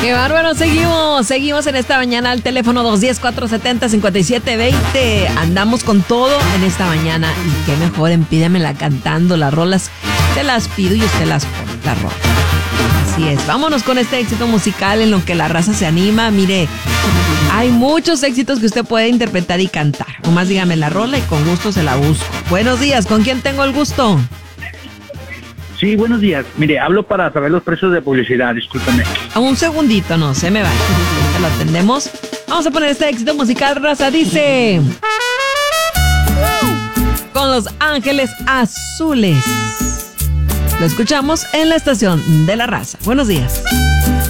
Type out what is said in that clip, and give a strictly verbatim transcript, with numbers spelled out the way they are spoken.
Qué bárbaro, seguimos, seguimos en esta mañana al teléfono dos uno cero, cuatro siete cero, cinco siete dos cero. Andamos con todo en esta mañana y qué mejor en Pídemela cantando. Las rolas te las pido y usted las pone, las rolas. Así es, vámonos con este éxito musical en lo que la raza se anima. Mire, hay muchos éxitos que usted puede interpretar y cantar. Nomás dígame la rola y con gusto se la busco. Buenos días, ¿con quién tengo el gusto? Sí, buenos días. Mire, hablo para saber los precios de publicidad, discúlpeme. A un segundito, no, se me va. Ahorita lo atendemos. Vamos a poner este éxito musical, raza, dice... Con Los Ángeles Azules. Lo escuchamos en la estación de la raza. Buenos días.